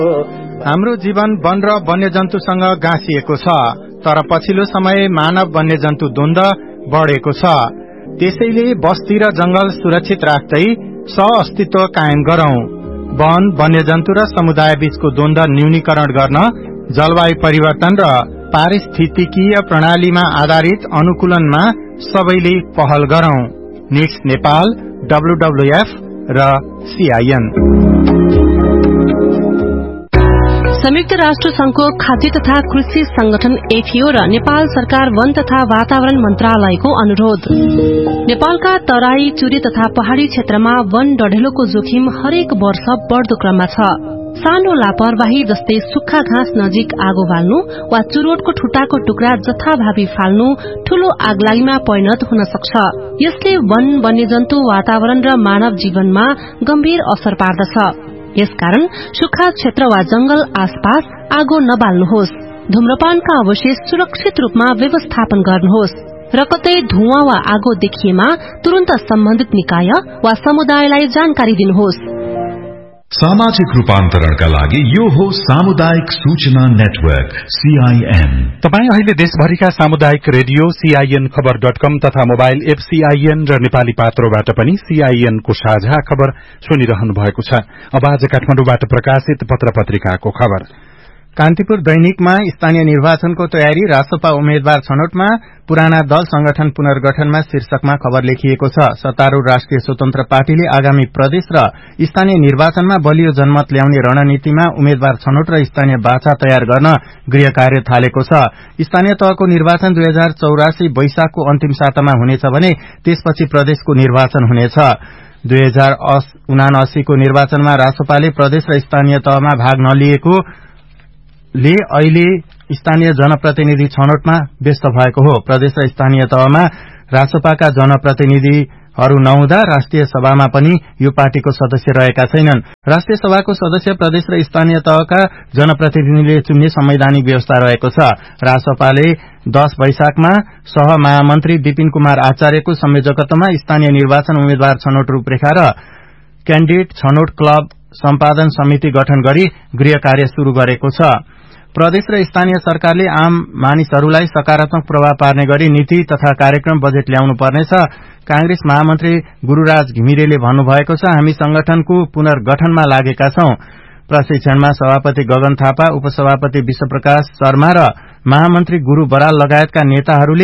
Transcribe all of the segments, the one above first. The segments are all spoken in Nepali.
हाम्रो जीवन वन र वन्यजन्तुसँग गाँसिएको छ, तर पछिल्लो समय मानव वन्यजन्तु द्वन्द्व बढेको छ। त्यसैले बस्ती र जंगल सुरक्षित राख्दै सह-अस्तित्व कायम गरौं। वन, वन्यजन्तु र समुदाय बीचको द्वन्द्व न्यूनीकरण गर्न जलवायु परिवर्तन र पारिस्थितिकीय प्रणालीमा आधारित अनुकूलनमा सबैले पहल गरौं। निट्स नेपाल, WWF र CIN। संयुक्त राष्ट्र संघको खाद्य तथा कृषि संगठन FAO र नेपाल सरकार वन तथा वातावरण मन्त्रालयको अनुरोध। नेपालका तराई, चुरे तथा पहाड़ी क्षेत्रमा वन डढेलोको जोखिम हरेक वर्ष बढ्दो क्रममा छ। सानो लापरवाही जस्तै सुक्खा घाँस नजिक आगो बाल्नु वा चुरोटको ठुटाको टुक्रा जथाभावी फाल्नु ठूलो आगलागीमा परिणत हुन सक्छ। यसले वन, वन्यजन्तु, वातावरण र मानव जीवनमा गम्भीर असर पार्दछ। यसकारण सुक्खा क्षेत्र वा जंगल आसपास आगो नबाल्नुहोस्। धूम्रपानका अवशेष सुरक्षित रूपमा व्यवस्थापन गर्नुहोस् र कतै धुवाँ वा आगो देखिएमा तुरन्त सम्बन्धित निकाय वा समुदायलाई जानकारी दिनुहोस्। सामाजिक रूपान्तरणका लागि यो हो सामुदायिक सूचना नेटवर्क CIN। तपाई अहिले देशभरिका सामुदायिक रेडियो CIN खबर.com तथा मोबाइल एप CIN र नेपाली पात्रोबाट पनि CIN को साझा खबर सुनिरहनु भएको छ। अब आज काठमाडौँबाट प्रकाशित पत्र पत्रिकाको खबर। कान्तिपुर दैनिकमा स्थानीय निर्वाचनको तयारी, रासोपा उम्मेद्वार छनौटमा, पुराना दल संगठन पुनर्गठनमा शीर्षकमा खबर लेखिएको छ। सत्तारूढ़ राष्ट्रिय स्वतन्त्र पार्टीले आगामी प्रदेश र स्थानीय निर्वाचनमा बलियो जनमत ल्याउने रणनीतिमा उम्मेद्वार छनौट र स्थानीय बाछा तयार गर्न गृह कार्य थालेको छ। स्थानीय तहको निर्वाचन 2084 वैशाखको अन्तिम सातामा हुनेछ भने त्यसपछि प्रदेशको निर्वाचन हुनेछ। 2079 को निर्वाचनमा रासोपाले प्रदेश र स्थानीय तहमा भाग नलिएको ले अहिले स्थानीय जनप्रतिनिधि छनौटमा व्यस्त भएको हो। प्रदेश र स्थानीय तहमा रासोपाका जनप्रतिनिधिहरू नहुँदा राष्ट्रिय सभामा पनि यो पार्टीको सदस्य रहेका छैनन्। राष्ट्रिय सभाको सदस्य प्रदेश र स्थानीय तहका जनप्रतिनिधिले चुन्ने संवैधानिक व्यवस्था रहेको छ। रासोपाले 10 वैशाखमा सह महामन्त्री विपिन कुमार आचार्यको संयोजकत्वमा स्थानीय निर्वाचन उम्मेद्वार छनौट रूपरेखा र क्यान्डिडेट छनौट क्लब सम्पादन समिति गठन गरी गृह कार्य शुरू गरेको छ। प्रदेश र स्थानीय सरकारले आम मानिसहरूलाई सकारात्मक प्रभाव पार्ने गरी नीति तथा कार्यक्रम बजेट ल्याउनु पर्नेछ। कांग्रेस महामन्त्री गुरूराज घिमिरेले भन्नुभएको छ, हामी संगठनको पुनर्गठनमा लागेका छौं। प्रशिक्षणमा सभापति गगन थापा, उपसभापति विश्वप्रकाश शर्मा र महामन्त्री गुरू बराल लगायतका नेताहरूले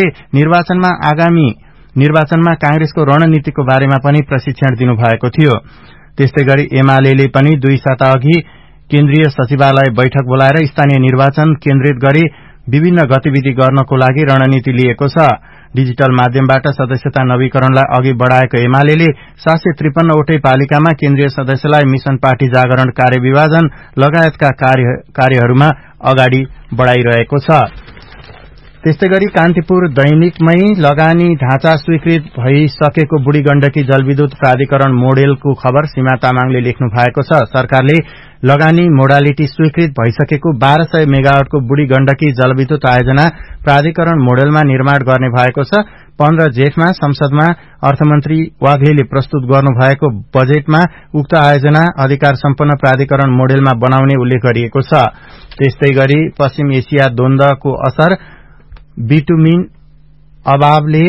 आगामी निर्वाचनमा कांग्रेसको रणनीतिको बारेमा पनि प्रशिक्षण दिनुभएको थियो। त्यस्तै गरी एमाले पनि 2 साता अघि केन्द्रीय सचिवालय बैठक बोलाएर स्थानीय निर्वाचन केन्द्रित गरी विभिन्न गतिविधि गर्नको लागि रणनीति लिएको छ। डिजिटल माध्यमबाट सदस्यता नवीकरणलाई अघि बढ़ाएको एमाले 753 वटै पालिकामा केन्द्रीय सदस्यलाई मिशन पार्टी जागरण कार्यविभाजन लगायतका कार्यहरूमा अगाडि बढ़ाइरहेको छ। त्यस्तै गरी कान्तिपुर दैनिकमै लगानी ढाँचा स्वीकृत भइसकेको बुढी गण्डकी जलविद्युत प्राधिकरण मोडेलको खबर सीमा तामाङले लेख्नु भएको छ। सरकारले लगानी मोडालिटी स्वीकृत भइसकेको 1200 मेगावाटको बुढी गण्डकी जलविद्युत आयोजना प्राधिकरण मोडेलमा निर्माण गर्ने भएको छ। 15 जेठमा संसदमा अर्थमन्त्री वाघेले प्रस्तुत गर्नुभएको बजेटमा उक्त आयोजना अधिकार सम्पन्न प्राधिकरण मोडेलमा बनाउने उल्लेख गरिएको छ। त्यस्तै गरी पश्चिम एसिया द्वन्द्वको असर, बिटुमिन अभावले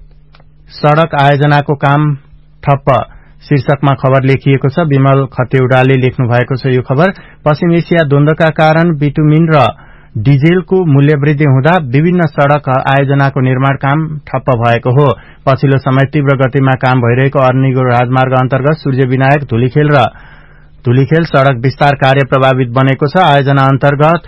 सड़क आयोजनाको काम ठप्प शीर्षकमा खबर लेखिएको छ। विमल खतेउडाले लेख्नु भएको छ यो खबर। पश्चिम एसिया द्वन्द्वका कारण बिटुमिन र डिजेलको मूल्य वृद्धि हुँदा विभिन्न सड़क आयोजनाको निर्माण काम ठप्प भएको हो। पछिल्लो समय तीव्र गतिमा काम भइरहेको अर्निगो राजमार्ग अन्तर्गत सूर्य विनायक धुलीखेल सड़क विस्तार कार्य प्रभावित बनेको छ। आयोजना अन्तर्गत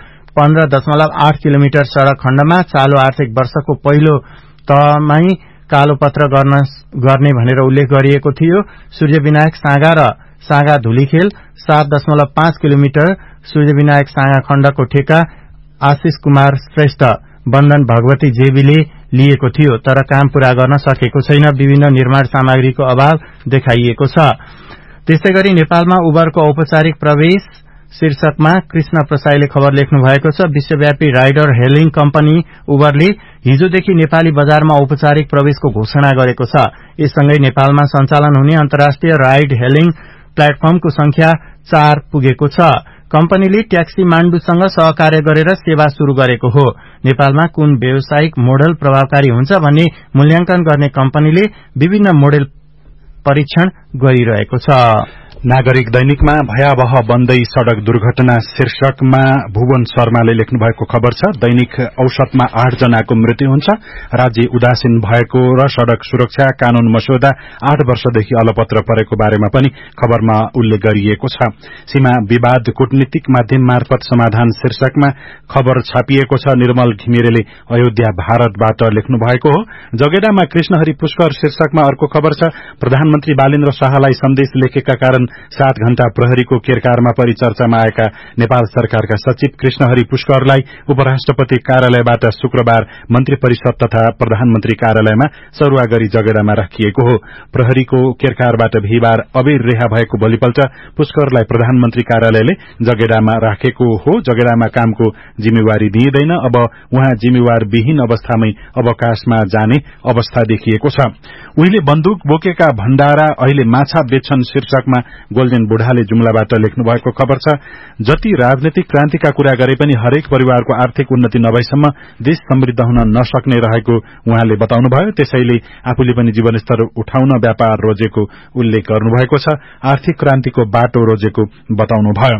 15.8 किलोमिटर सड़क खण्डमा चालू आर्थिक वर्षको पहिलो तहमै कालोपत्र गर्ने भनेर उल्लेख गरिएको थियो। सूर्य विनायक साँगा र साँगा धुलीखेल 7.5 किलोमिटर सूर्य विनायक साँगा खण्डको ठेका आशिष कुमार श्रेष्ठ, बन्दन भगवती जेबीले लिएको थियो, तर काम पूरा गर्न सकेको छैन। विभिन्न निर्माण सामग्रीको अभाव देखाइएको छ। त्यस्तै गरी नेपालमा उबरको औपचारिक प्रवेश शीर्षकमा कृष्ण प्रसाईले खबर लेख्नु भएको छ। विश्वव्यापी राइडर हेलिङ कम्पनी उबरले हिजोदेखि नेपाली बजारमा औपचारिक प्रवेशको घोषणा गरेको छ। यससँगै नेपालमा सञ्चालन हुने अन्तर्राष्ट्रिय राइड हेलिङ प्लेटफर्मको संख्या 4 पुगेको छ। कम्पनीले ट्याक्सी माण्डुसँग सहकार्य गरेर सेवा शुरू गरेको हो। नेपालमा कुन व्यावसायिक मोडल प्रभावकारी हुन्छ भन्ने मूल्याङ्कन गर्ने कम्पनीले विभिन्न मोडल परीक्षण गरिरहेको छ। नागरिक दैनिकमा भयावह बन्दै सड़क दुर्घटना शीर्षकमा भुवन शर्माले लेख्नु भएको खबर छ। दैनिक औसतमा 8 जनाको मृत्यु हुन्छ। राज्य उदासीन भएको र सड़क सुरक्षा कानून मस्यौदा 8 वर्षदेखि अलपत्र परेको बारेमा पनि खबरमा उल्लेख गरिएको छ। सीमा विवाद कूटनीतिक माध्यम मार्फत समाधान शीर्षकमा खबर छापिएको छ। निर्मल घिमिरेले अयोध्या भारतबाट लेख्नु भएको हो। जगेडामा कृष्णहरि पुष्कर शीर्षकमा अर्को खबर छ। प्रधानमन्त्री बालेन्द्र शाहलाई सन्देश लेखेका कारण 7 घण्टा प्रहरीको केरकारमा परिचर्चामा आएका नेपाल सरकारका सचिव कृष्णहरि पुष्करलाई उपराष्ट्रपति कार्यालयबाट शुक्रबार मन्त्री परिषद तथा प्रधानमन्त्री कार्यालयमा सरुवा गरी जगेडामा राखिएको हो। प्रहरीको केरकारबाट बिहीबार अबेर रिहा भएको भोलिपल्ट पुष्करलाई प्रधानमन्त्री कार्यालयले जगेडामा राखेको हो। जगेडामा कामको जिम्मेवारी दिइँदैन। अब उहाँ जिम्मेवार विहीन अवस्थामै अवकाशमा जाने अवस्था देखिएको छ। उहिले बन्दुक बोकेका भण्डारा अहिले माछा बेच्छन् शीर्षकमा गोल्डेन बुढाले जुम्लाबाट लेख्नु भएको खबर छ। जति राजनीतिक क्रान्तिका कुरा गरे पनि हरेक परिवारको आर्थिक उन्नति नभएसम्म देश समृद्ध हुन नसक्ने रहेको उहाँले बताउनुभयो। त्यसैले आफूले पनि जीवनस्तर उठाउन व्यापार रोजेको उल्लेख गर्नुभएको छ। आर्थिक क्रान्तिको बाटो रोजेको बताउनुभयो।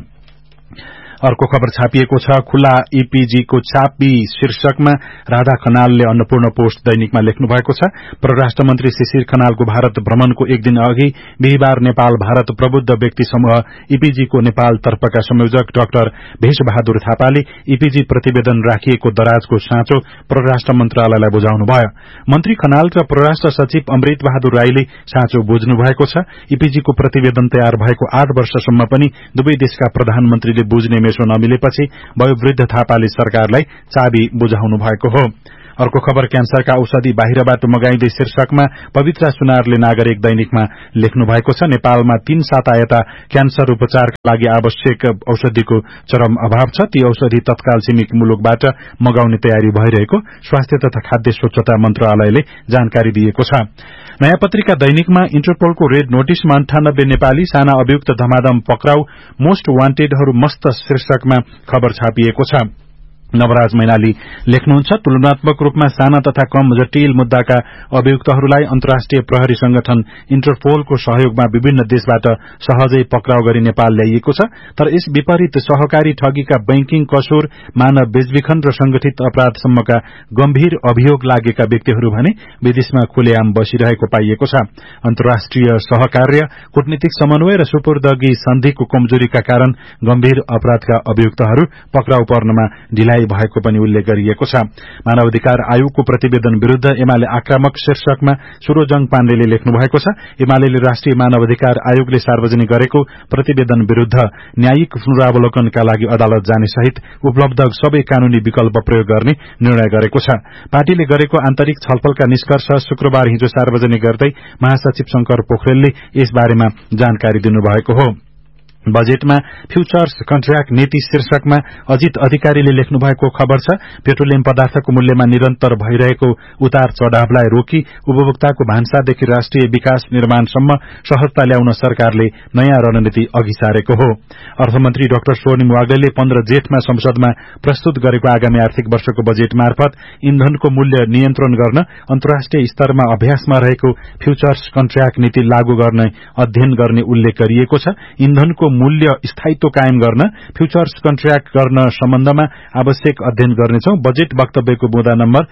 अर्को खबर छापिएको छ। खुला ईपीजी को चापी शीर्षकमा राधा खनालले अन्नपूर्ण पोस्ट दैनिकमा लेख्नु भएको छ। परराष्ट्र मन्त्री शिशिर खनालको भारत भ्रमणको एक दिन अघि बिहीबार नेपाल भारत प्रबुद्ध व्यक्ति समूह ईपीजी को नेपाल तर्फका संयोजक डाक्टर भेषबहादुर थापाले ईपीजी प्रतिवेदन राखिएको दराजको साँचो परराष्ट्र मन्त्रालयलाई बुझाउनु भयो। मन्त्री खनाल र परराष्ट्र सचिव अमृत बहादुर राईले साँचो बुझ्नु भएको छ। ईपीजी को प्रतिवेदन तयार भएको 8 वर्षसम्म पनि दुवै देशका प्रधानमन्त्रीले बुझ्ने नमिलेपछि वयोवृद्ध थापाले सरकारलाई चाबी बुझाउनु भएको हो। अर्को खबर क्यान्सरका औषधि बाहिरबाट मगाइँदै शीर्षकमा पवित्र सुनारले नागरिक दैनिकमा लेख्नु भएको छ। नेपालमा 3 साता यता क्यान्सर उपचारका लागि आवश्यक औषधिको चरम अभाव छ। ती औषधि तत्काल छिमेकी मुलुकबाट मगाउने तयारी भइरहेको स्वास्थ्य तथा खाद्य स्वच्छता मन्त्रालयले जानकारी दिएको छ। नयाँ पत्रिका दैनिकमा इन्टरपोलको रेड नोटिसमा 98 नेपाली साना अभियुक्त धमाधम पक्राउ मोस्ट वान्टेडहरू मस्त शीर्षकमा खबर छापिएको छ। नवराज मैनाली लेख्नुहुन्छ। तुलनात्मक रूपमा साना तथा कम जटिल मुद्दाका अभियुक्तहरूलाई अन्तर्राष्ट्रिय प्रहरी संगठन इन्टरपोलको सहयोगमा विभिन्न देशबाट सहजै पक्राउ गरी नेपाल ल्याइएको छ। तर यस विपरीत सहकारी ठगीका बैंकिङ कसुर मानव बेचबिखन र संगठित अपराधसम्मका गम्भीर अभियोग लागेका व्यक्तिहरू भने विदेशमा खुलेआम बसिरहेको पाइएको छ। अन्तर्राष्ट्रिय सहकार्य कूटनीतिक समन्वय र सुपुर्दगी सन्धिको कमजोरीका कारण गम्भीर अपराधका अभियुक्तहरू पक्राउ पर्नमा ढिलाइ भएको पनि उल्लेख गरिएको छ। मानवाधिकार आयोगको प्रतिवेदन विरूद्ध एमाले आक्रामक शीर्षकमा सुरोजङ पाण्डेले लेख्नु भएको छ। एमाले राष्ट्रिय मानवाधिकार आयोगले सार्वजनिक गरेको प्रतिवेदन विरूद्ध न्यायिक पुनरावलोकनका लागि अदालत जाने सहित उपलब्ध सबै कानूनी विकल्प प्रयोग गर्ने निर्णय गरेको छ। पार्टीले गरेको आन्तरिक छलफलका निष्कर्ष शुक्रबार हिजो सार्वजनिक गर्दै महासचिव शंकर पोखरेलले यस बारेमा जानकारी दिनुभएको हो। बजेटमा फ्यूचर्स कन्ट्र्याक्ट नीति शीर्षकमा अजित अधिकारीले लेख्नु भएको खबर छ। पेट्रोलियम पदार्थको मूल्यमा निरन्तर भइरहेको उतार चढ़ावलाई रोकी उपभोक्ताको भान्सादेखि राष्ट्रिय विकास निर्माणसम्म सहजता ल्याउन सरकारले नयाँ रणनीति अघि सारेको हो। अर्थमन्त्री डाक्टर स्वर्णिम वाग्लेले 15 जेठमा संसदमा प्रस्तुत गरेको आगामी आर्थिक वर्षको बजेट मार्फत इन्धनको मूल्य नियन्त्रण गर्न अन्तर्राष्ट्रिय स्तरमा अभ्यासमा रहेको फ्यूचर्स कन्ट्र्याक्ट नीति लागू गर्ने अध्ययन गर्ने उल्लेख गरिएको छ। इन्धनको मूल्य स्थायित्व कायम गर्न फ्यूचर्स कन्ट्र्याक्ट गर्न सम्बन्धमा आवश्यक अध्ययन गर्नेछौं। बजेट वक्तव्यको बुँदा नम्बर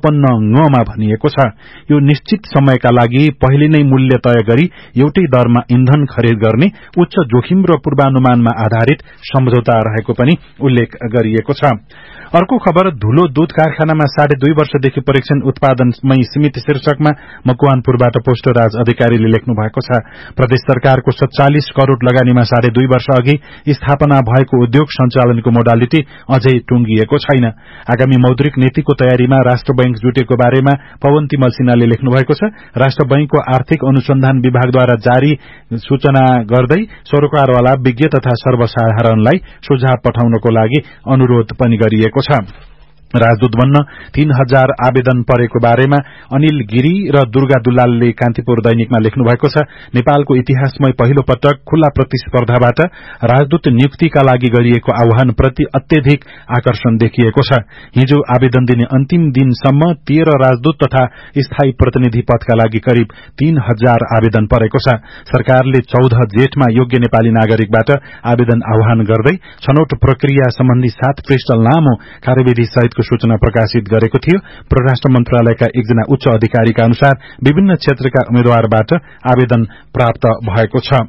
56 मा भनिएको छ। यो निश्चित समयका लागि पहिले नै मूल्य तय गरी एउटै दरमा इन्धन खरिद गर्ने उच्च जोखिम र पूर्वानुमानमा आधारित सम्झौता रहेको पनि उल्लेख गरिएको छ। अर्को खबर धुलो दूध कारखानामा 2.5 वर्षदेखि परीक्षण उत्पादनमै सीमित शीर्षकमा मकवानपुरबाट पोष्टराज अधिकारीले लेख्नु भएको छ। प्रदेश सरकारको 47 करोड़ लगानीमा 2.5 वर्ष अघि स्थापना भएको उद्योग सञ्चालनको मोडालिटी अझै टुंगिएको छैन। आगामी मौद्रिक नीतिको तयारीमा राष्ट्र बैंक जुटेको बारेमा पवन तिमल सिन्हाले लेख्नु भएको छ। राष्ट्र बैंकको आर्थिक अनुसन्धान विभागद्वारा जारी सूचना गर्दै सरोकारवाला विज्ञ तथा सर्वसाधारणलाई सुझाव पठाउनको लागि अनुरोध पनि गरिएको छ। राजदूत बन्न 3000 आवेदन परेको बारेमा अनिल गिरी र दुर्गा दुलालले कान्तिपुर दैनिकमा लेख्नु भएको छ। नेपालको इतिहासमै पहिलो पटक खुल्ला प्रतिस्पर्धाबाट राजदूत नियुक्तिका लागि गरिएको आह्वानप्रति अत्यधिक आकर्षण देखिएको छ। हिजो आवेदन दिने अन्तिम दिनसम्म 13 राजदूत तथा स्थायी प्रतिनिधि पदका लागि करिब 3000 आवेदन परेको छ। सरकारले 14 जेठमा योग्य नेपाली नागरिकबाट आवेदन आह्वान गर्दै छनौट प्रक्रिया सम्बन्धी 7 पृष्ठ लामो कार्यविधि सहितको सूचना प्रकाशित गरेको थियो। परराष्ट्र मन्त्रालयका एकजना उच्च अधिकारीका अनुसार विभिन्न क्षेत्रका उम्मेद्वारबाट आवेदन प्राप्त भएको छ।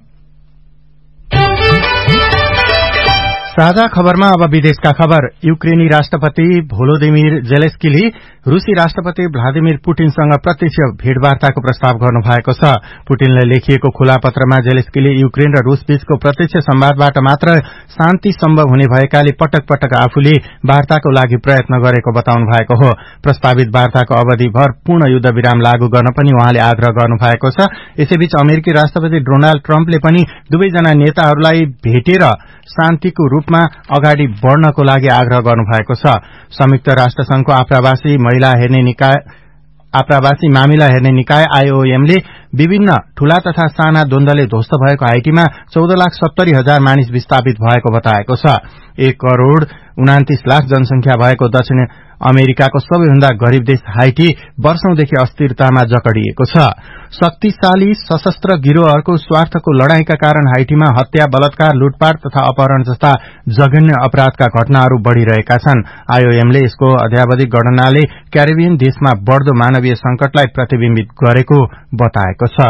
साझा खबरमा अब विदेशका खबर। युक्रेनी राष्ट्रपति भोलोदिमिर जेलेस्कीले रूसी राष्ट्रपति भ्लादिमिर पुटिनसँग प्रत्यक्ष भेटवार्ताको प्रस्ताव गर्नु भएको छ। पुटिनले लेखिएको खुला पत्रमा जेलेस्कीले युक्रेन र रूस बीचको प्रत्यक्ष संवादबाट मात्र शान्ति सम्भव हुने भएकाले पटक पटक आफूले वार्ताको लागि प्रयत्न गरेको बताउनु भएको हो। प्रस्तावित वार्ताको अवधिभर पूर्ण युद्ध विराम लागू गर्न पनि उहाँले आग्रह गर्नु भएको छ। यसैबीच अमेरिकी राष्ट्रपति डोनाल्ड ट्रम्पले पनि दुवैजना नेताहरूलाई भेटेर शान्तिको रूपमा अगाडि बढ़नको लागि आग्रह गर्नु भएको छ। संयुक्त राष्ट्र संघको आप्रवासी मामिला हेर्ने निकाय IOM ले विभिन्न ठूला तथा साना द्वन्द्वले ध्वस्त भएको हाइटीमा 14,70,000 मानिस विस्थापित भएको बताएको छ। 1,29,00,000 जनसंख्या भएको दक्षिण अमेरिकाको सबैभन्दा गरीब देश हाइटी वर्षौंदेखि अस्थिरतामा जकडिएको छ। शक्तिशाली सशस्त्र गिरोहहरूको स्वार्थको लड़ाईका कारण हाइटीमा हत्या, बलात्कार, लुटपाट तथा अपहरण जस्ता जघन्य अपराधका घटनाहरू बढ़िरहेका छन्। IOM ले यसको अध्यावधिक गणनाले क्यारिबियन देशमा बढ़दो मानवीय संकटलाई प्रतिबिम्बित गरेको बताएको छ।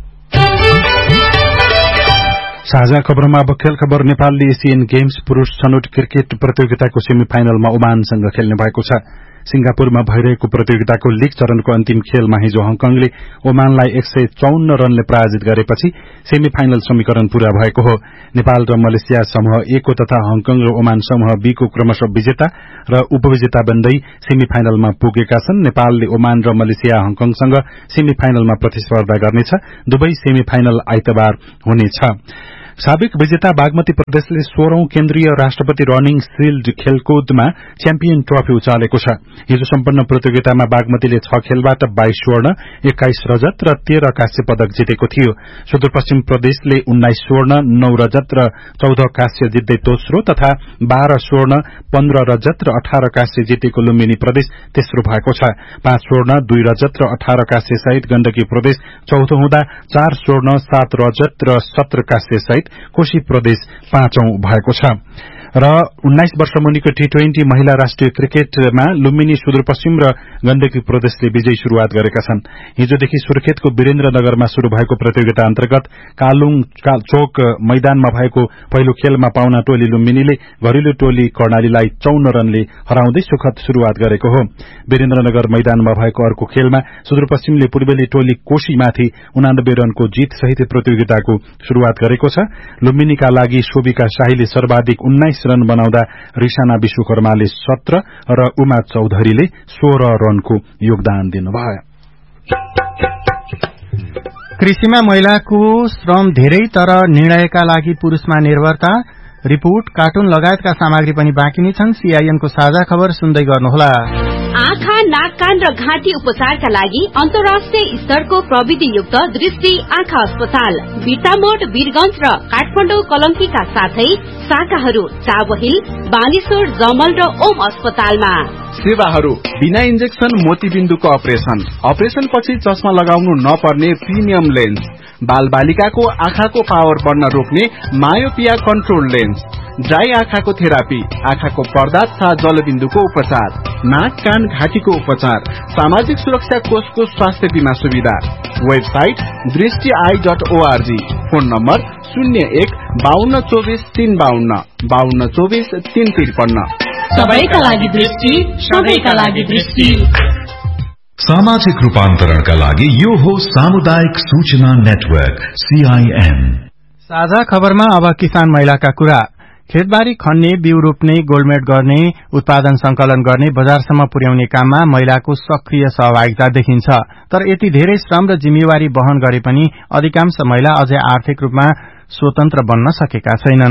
साझा खबरमा अब खेल खबर। नेपालले एशियन गेम्स पुरूष छनौट क्रिकेट प्रतियोगिताको सेमी फाइनलमा ओमानसँग खेल्ने भएको छ। सिंगापुरमा भइरहेको प्रतियोगिताको लीग चरणको अन्तिम खेलमा हिजो हङकङले ओमानलाई 154 रनले पराजित गरेपछि सेमी फाइनल समीकरण पूरा भएको हो। नेपाल र मलेसिया समूह A को तथा हङकङ र ओमान समूह B को क्रमशः विजेता र उपविजेता बन्दै सेमी फाइनलमा पुगेका छन्। नेपालले ओमान र मलेसिया हङकङसँग सेमी फाइनलमा प्रतिस्पर्धा गर्नेछ। दुवै सेमी फाइनल आइतबार हुनेछ। साबिक विजेता बागमती प्रदेशले 16औं केन्द्रीय राष्ट्रपति रनिङ शिल्ड खेलकुदमा च्याम्पियन ट्रफी उचालेको छ। हिजो सम्पन्न प्रतियोगितामा बागमतीले 6 खेलबाट 22 स्वर्ण, 21 रजत र 13 कांस्य पदक जितेको थियो। सुदूरपश्चिम प्रदेशले 19 स्वर्ण, 9 रजत र 14 कांस्य जित्दै दोस्रो तथा 12 स्वर्ण, 15 रजत र 18 कांस्य जितेको लुम्बिनी प्रदेश तेस्रो भएको छ। 5 स्वर्ण, 2 रजत र 18 कांस्य सहित गण्डकी प्रदेश चौथो हुँदा 4 स्वर्ण, 7 रजत र 17 कांस्य सहित कोशी प्रदेश 5औं भएको छ। र 19 वर्ष मुनिको T20 महिला राष्ट्रिय क्रिकेटमा लुम्बिनी, सुदूरपश्चिम र गण्डकी प्रदेशले विजयी शुरूआत गरेका छन्। हिजोदेखि सुर्खेतको वीरेन्द्रनगरमा शुरू भएको प्रतियोगिता अन्तर्गत कालुङ चोक मैदानमा भएको पहिलो खेलमा पाउना टोली लुम्बिनीले घरेलु टोली कर्णालीलाई 54 रनले हराउँदै सुखद शुरूआत गरेको हो। वीरेन्द्रनगर मैदानमा भएको अर्को खेलमा सुदूरपश्चिमले पूर्वेली टोली कोशीमाथि 89 रनको जीत सहित प्रतियोगिताको शुरूआत गरेको छ। लुम्बिनीका लागि शोभिका शाहीले सर्वाधिक 19 रन बनाउँदा रिसाना विश्वकर्माले 17 र उमा चौधरीले 16 रनको योगदान दिनुभयो। कृषिमा महिलाको श्रम धेरै तर निर्णयका लागि पुरूषमा निर्भरता, रिपोर्ट, कार्टुन लगायतका सामग्री पनि बाँकी नै छन्। CIN को साझा खबर सुन्दै गर्नुहोला। आँखा, नाक, कान र घाँटी उपचारका लागि अन्तर्राष्ट्रिय स्तरको प्रविधियुक्त दृष्टि आँखा अस्पताल बिर्तामोड, वीरगंज र काठमाडौँ कलंकीका साथै शाखाहरू चावहिल, बानेश्वर, जमल र ओम अस्पतालमा। सेवाहरू बिना इन्जेक्सन मोतीबिन्दुको अपरेशन पछि चस्मा लगाउनु नपर्ने प्रिमियम लेन्स, बाल बालिकाको आँखाको पावर बढ्न रोक्ने मायोपिया कन्ट्रोल लेन्स, ड्राई आँखाको थेरापी, आँखाको पर्दा तथा जलबिन्दुको उपचार, नाक, कान, घाँटीको उपचार, सामाजिक सुरक्षा कोषको स्वास्थ्य बीमा सुविधा। Website दृष्टि.org, phone number 01-5224-352, 5224-353। सबैका लागि दृष्टि, सबैका लागि दृष्टि। सामाजिक रूपान्तरणका लागि यो हो सामुदायिक सूचना नेटवर्क CIN। साझा खबरमा अब किसान महिलाका कुरा। खेतबारी खन्ने, बिउ रोप्ने, गोलमेट गर्ने, उत्पादन संकलन गर्ने, बजारसम्म पुर्याउने काममा महिलाको सक्रिय सहभागिता देखिन्छ। तर यति धेरै श्रम र जिम्मेवारी वहन गरे पनि अधिकांश महिला अझै आर्थिक रूपमा स्वतन्त्र बन्न सकेका छैनन्।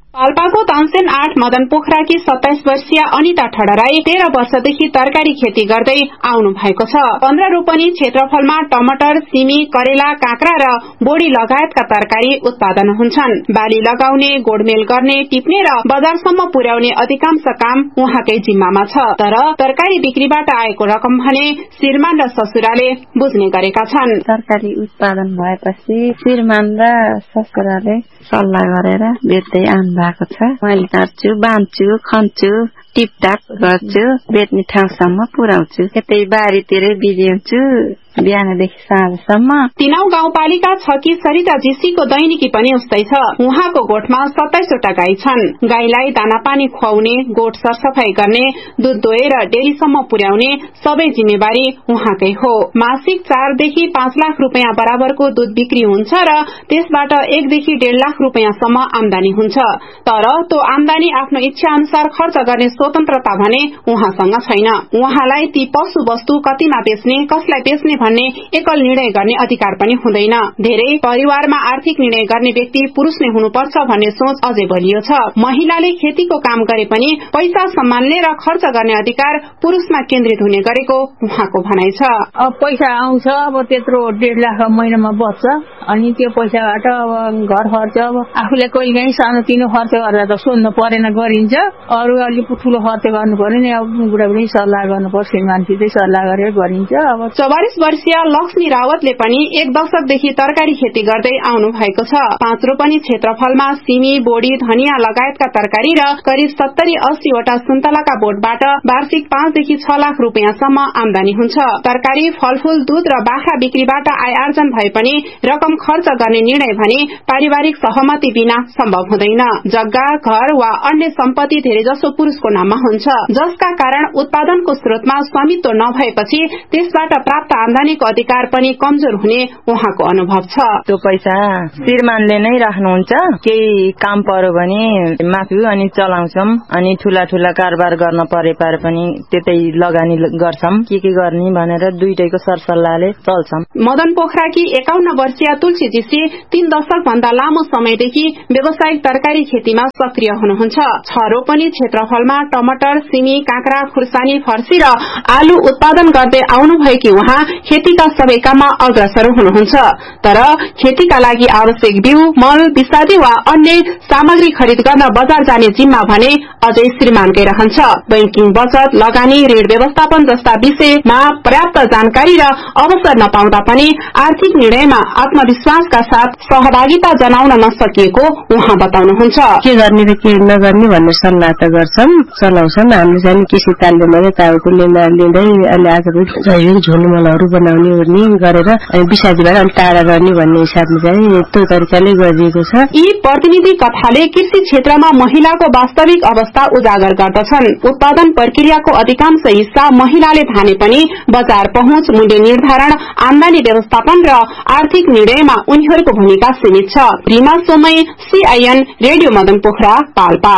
पाल्पाको तानसेन 8 मदन पोखराकी 27 वर्षीय अनिता ठडराई 13 वर्षदेखि तरकारी खेती गर्दै आउनु भएको छ। 15 रोपनी क्षेत्रफलमा टमाटर, सिमी, करेला, काँक्रा र बोडी लगायतका तरकारी उत्पादन हुन्छन्। बाली लगाउने, गोडमेल गर्ने, टिप्ने र बजारसम्म पुर्याउने अधिकांश काम उहाँकै जिम्मामा छ। तर तरकारी बिक्रीबाट आएको रकम भने श्रीमान र ससुराले बुझ्ने गरेका छन्। तरकारी उत्पादन भएपछि श्रीमान र ससुराले सल्लाह गरेर बेच्दै आउनु भएको छ। मैले काट्छु, बाँध्छु, खन्छु, टिपटाप गर्छु, बेच्ने ठाउँसम्म पुर्याउँछु। यतै बारीतिरै बिल्याउँछु बिहानदेखि साँझसम्म। तिनाउ गाउँपालिका 6 की सरिता जीसीको दैनिकी पनि उस्तै छ। उहाँको गोठमा 27 वटा गाई छन्। गाईलाई दाना पानी खुवाउने, गोठ सरसफाई गर्ने, दूध दोहेर डेरीसम्म पुर्याउने सबै जिम्मेवारी उहाँकै हो। मासिक 4 देखि 5 लाख रुपियाँ बराबरको दूध बिक्री हुन्छ र त्यसबाट 1 देखि 1.5 लाख रुपियाँसम्म आमदानी हुन्छ। तर त्यो आमदानी आफ्नो इच्छा अनुसार खर्च गर्ने स्वतन्त्रता भने उहाँसँग छैन। उहाँलाई ती पशु वस्तु कतिमा बेच्ने, कसलाई बेच्ने भन्ने एकल निर्णय गर्ने अधिकार पनि हुँदैन। धेरै परिवारमा आर्थिक निर्णय गर्ने व्यक्ति पुरुष नै हुनुपर्छ भन्ने सोच अझै बलियो छ। महिलाले खेतीको काम गरे पनि पैसा सम्हाल्ने र खर्च गर्ने अधिकार पुरुषमा केन्द्रित हुने गरेको उहाँको भनाइ छ। अब पैसा आउँछ, अब त्यत्रो 1.5 लाख महिनामा बच्छ, अनि त्यो पैसाबाट अब घर खर्च, अब आफूले कहिलेकाहीँ सानो तिनो खर्च गरेर त सोध्नु परेन, गरिन्छ। अरू अलिक ठूलो खर्च गर्नु पर्यो नि, अब बुढाबुढी सल्लाह गर्नुपर्छ, श्रीमानसितै सल्लाह गरेर गरिन्छ। अब 44 वर्षीय लक्ष्मी रावतले पनि 1 दशकदेखि तरकारी खेती गर्दै आउनु भएको छ। 5 रोपनी क्षेत्रफलमा सिमी, बोडी, धनिया लगायतका तरकारी र करिब 70-80 वटा सुन्तलाका बोटबाट वार्षिक 5 देखि 6 लाख रुपियाँसम्म आमदानी हुन्छ। तरकारी, फलफूल, दूध र बाख्रा बिक्रीबाट आय आर्जन भए पनि रकम खर्च गर्ने निर्णय भने पारिवारिक सहमति बिना सम्भव हुँदैन। जग्गा, घर वा अन्य सम्पत्ति धेरैजसो पुरुषको नाममा हुन्छ, जसका कारण उत्पादनको स्रोतमा स्वामित्व नभएपछि त्यसबाट प्राप्त आमदानीको अधिकार पनि कमजोर हुने उहाँको अनुभव छ। त्यो पैसा श्रीमानले नै राख्नुहुन्छ। केही काम पर्यो भने माग्छु अनि चलाउँछौं, अनि ठूला ठूला कारोबार गर्न परे पनि त्यतै लगानी गर्छौं। के गर्ने भनेर दुईटैको सरसल्लाहले चल्छौं। मदन पोखराकी 51 वर्षीय तुलसी जीसी 3 दशक भन्दा लामो समयदेखि व्यावसायिक तरकारी खेतीमा सक्रिय हुनुहुन्छ। 6 रोपनी क्षेत्रफलमा टमाटर, सिमी, काँक्रा, खुर्सानी, फर्सी र आलु उत्पादन गर्दै आउनु भएकी उहाँ खेतीका सबै काममा अग्रसर हुनुहुन्छ। तर खेतीका लागि आवश्यक बिउ, मल, विषादी वा अन्य सामग्री खरिद गर्न बजार जाने जिम्मा भने अझै श्रीमानकै रहन्छ। बैंकिङ, बचत, लगानी, ऋण व्यवस्थापन जस्ता विषयमा पर्याप्त जानकारी र अवसर नपाउँदा पनि आर्थिक निर्णयमा आत्मविश्वासका साथ सहभागिता जनाउन नसकिएको उहाँ बताउनुहुन्छ। के गर्ने र के नगर्ने भन्ने सल्लाह त गर्छौं, चलाउँछौं। हामीले चाहिँ कृषि तालिमले ताउको लिँदै अहिले आजको जैविक झोलमलहरू बनाउने ओर्ने गरेर विषादीबाट अलिक टाढा गर्ने भन्ने हिसाबले चाहिँ त्यो तरिकाले गरिएको छ। यी प्रतिनिधि कथाले कृषि क्षेत्रमा महिलाको वास्तविक अवस्था उजागर गर्दछन्। उत्पादन प्रक्रियाको अधिकांश हिस्सा महिलाले थाने पनि बजार पहुँच, मूल्य निर्धारण, आमदानी व्यवस्थापन र आर्थिक निर्णयमा उनीहरूको भूमिका सीमित छ। Rima Somaiya, CIN radio Madan Pokhara, Palpa.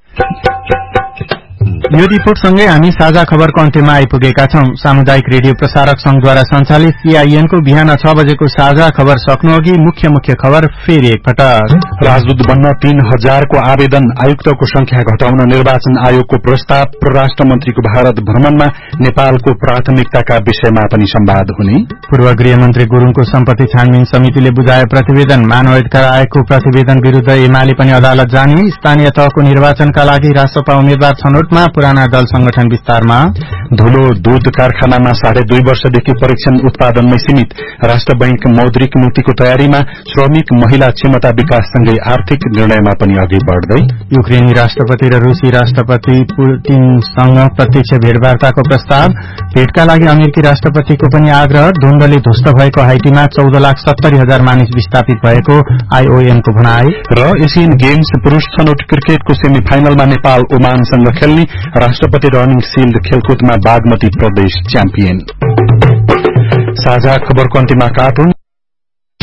यो रिपोर्टसँगै हामी साझा खबरको अन्त्यमा आइपुगेका छौं। सामुदायिक रेडियो प्रसारक संघद्वारा सञ्चालित CIN को बिहान 6 बजेको साझा खबर सक्नु अघि मुख्य खबर फेरि एकपटक। राजदूत बन्न 3000 को आवेदन, आयुक्तको संख्या घटाउन निर्वाचन आयोगको प्रस्ताव, परराष्ट्र मन्त्रीको भारत भ्रमणमा नेपालको प्राथमिकताका विषयमा पनि संवाद हुने। पूर्व गृहमन्त्री गुरूङको सम्पत्ति छानबिन समितिले बुझाए प्रतिवेदन, मानव अधिकार आयोगको प्रतिवेदन विरूद्ध एमाले पनि अदालत जाने। स्थानीय तहको निर्वाचनका लागि रासपा उम्मेद्वार छनौटमा पुराना दल संगठन विस्तारमा। धुलो दूध कारखानामा 2.5 वर्षदेखि परीक्षण उत्पादनमै सीमित। राष्ट्र बैंक मौद्रिक नीतिको तयारीमा, श्रमिक महिला क्षमता विकाससँगै आर्थिक निर्णयमा पनि अघि बढ्दै। युक्रेनी राष्ट्रपति र रूसी राष्ट्रपति पुतिनसँग प्रत्यक्ष भेटवार्ताको प्रस्ताव, भेटका लागि अमेरिकी राष्ट्रपतिको पनि आग्रह। द्वन्द्वले ध्वस्त भएको हाइटीमा 14,70,000 मानिस विस्थापित भएको IOM को भनाई। र एशियन गेम्स पुरूष छनौट क्रिकेटको सेमी फाइनलमा नेपाल ओमानसँग खेल्ने। राष्ट्रपति रनिङ शिल्ड खेलकुदमा बागमती प्रदेश च्याम्पियन। साझा खबरको अन्त्यमा कार्टुन